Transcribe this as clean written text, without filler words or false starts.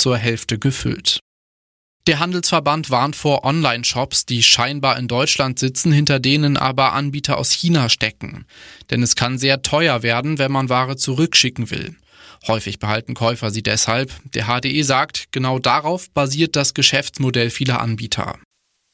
zur Hälfte gefüllt. Der Handelsverband warnt vor Online-Shops, die scheinbar in Deutschland sitzen, hinter denen aber Anbieter aus China stecken. Denn es kann sehr teuer werden, wenn man Ware zurückschicken will. Häufig behalten Käufer sie deshalb. Der HDE sagt, genau darauf basiert das Geschäftsmodell vieler Anbieter.